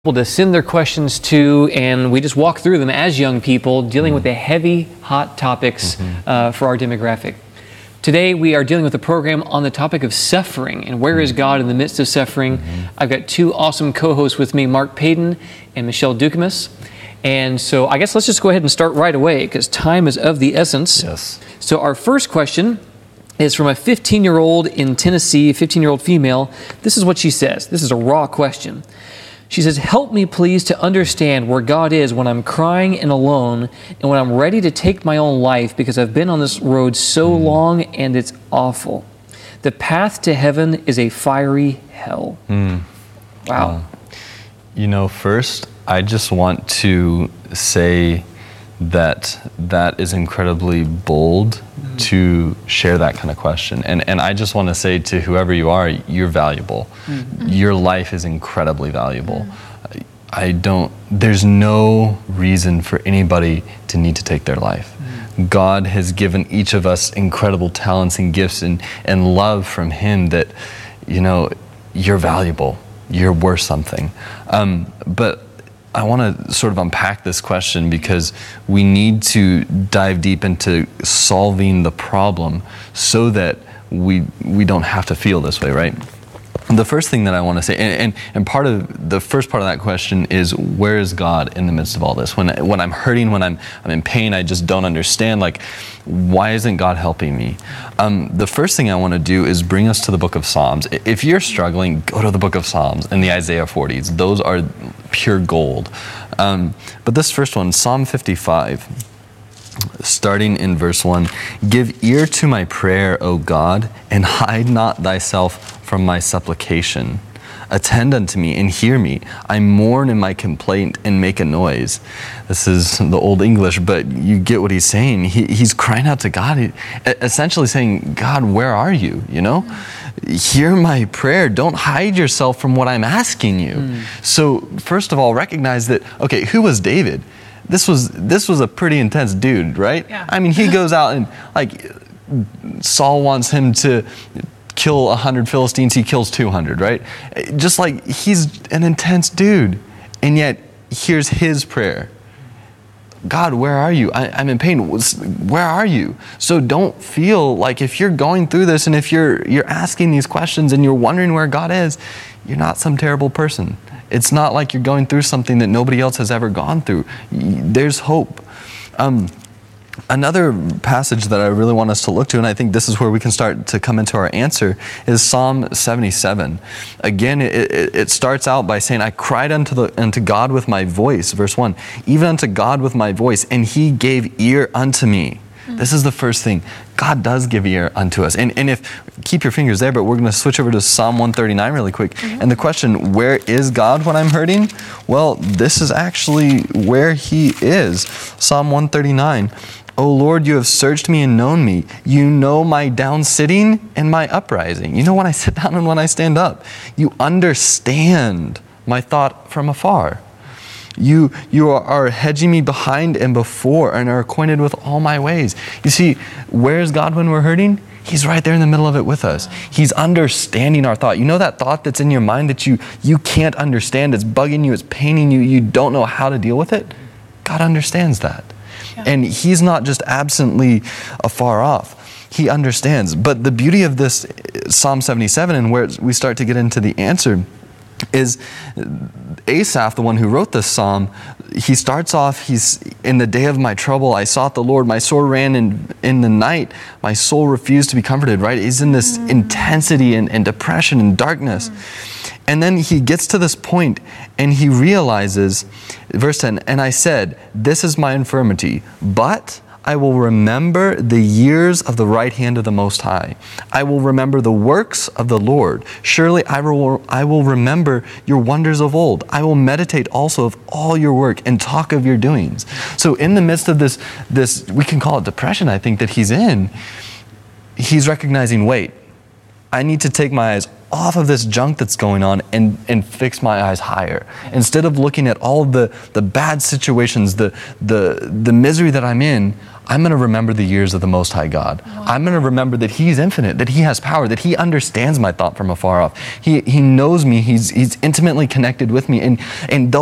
To send their questions to, and we just walk through them as young people dealing with the heavy, hot topics for our demographic. Today we are dealing with a program on the topic of suffering and where is God in the midst of suffering. I've got two awesome co-hosts with me, Mark Payton and Michelle Dukamus. And so I guess let's just go ahead and start right away because time is of the essence. Yes. So our first question is from a 15-year-old in Tennessee, 15-year-old female. This is what she says. This is a raw question. She says, help me please to understand where God is when I'm crying and alone and when I'm ready to take my own life because I've been on this road so long and it's awful. The path to heaven is a fiery hell. Wow. You know, first, I just want to say that is incredibly bold to share that kind of question. And I just want to say to whoever you are, you're valuable. Your life is incredibly valuable. There's no reason for anybody to need to take their life. God has given each of us incredible talents and gifts and love from Him that, you know, you're valuable. You're worth something. But I want to sort of unpack this question because we need to dive deep into solving the problem so that we don't have to feel this way, right? The first thing that I want to say, and part of the first part of that question is, where is God in the midst of all this? When I'm hurting, when I'm in pain, I just don't understand, like, why isn't God helping me? The first thing I want to do is bring us to the book of Psalms. If you're struggling, go to the book of Psalms and the Isaiah 40s. Those are pure gold. But this first one, Psalm 55, starting in verse 1, give ear to my prayer, O God, and hide not thyself from my supplication. Attend unto me and hear me. I mourn in my complaint and make a noise. This is the Old English, but you get what he's saying. He's crying out to God, essentially saying, God, where are you? You know? Hear my prayer. Don't hide yourself from what I'm asking you. So first of all, recognize that, okay, who was David? This was a pretty intense dude, right? Yeah. I mean, he goes out and, like, Saul wants him to kill 100 Philistines, he kills 200, right? Just like, he's an intense dude. And yet, here's his prayer. God, where are you? I'm in pain. Where are you? So don't feel like if you're going through this and if you're asking these questions and you're wondering where God is, you're not some terrible person. It's not like you're going through something that nobody else has ever gone through. There's hope. Another passage that I really want us to look to, and I think this is where we can start to come into our answer, is Psalm 77. Again, it starts out by saying, I cried unto God with my voice, verse 1, even unto God with my voice, and He gave ear unto me. This is the first thing. God does give ear unto us. And keep your fingers there, but we're going to switch over to Psalm 139 really quick. And the question, where is God when I'm hurting? Well, this is actually where He is. Psalm 139. O Lord, you have searched me and known me. You know my down sitting and my uprising. You know when I sit down and when I stand up. You understand my thought from afar. You are hedging me behind and before and are acquainted with all my ways. You see, where's God when we're hurting? He's right there in the middle of it with us. He's understanding our thought. You know that thought that's in your mind that you can't understand, it's bugging you, it's paining you, you don't know how to deal with it? God understands that. Yeah. And He's not just absently afar off. He understands. But the beauty of this Psalm 77 and where we start to get into the answer is Asaph, the one who wrote this psalm. He starts off, he's in the day of my trouble, I sought the Lord, my soul ran in the night, my soul refused to be comforted, right? He's in this intensity and depression and darkness. And then he gets to this point and he realizes, verse 10, and I said, this is my infirmity, but I will remember the years of the right hand of the Most High. I will remember the works of the Lord. Surely I will remember your wonders of old. I will meditate also of all your work and talk of your doings. So in the midst of this, we can call it depression, I think, that he's in, he's recognizing, wait, I need to take my eyes off of this junk that's going on and fix my eyes higher. Instead of looking at all the bad situations, the misery that I'm in, I'm going to remember the years of the Most High God. I'm going to remember that He's infinite, that He has power, that He understands my thought from afar off. He knows me. He's intimately connected with me. And though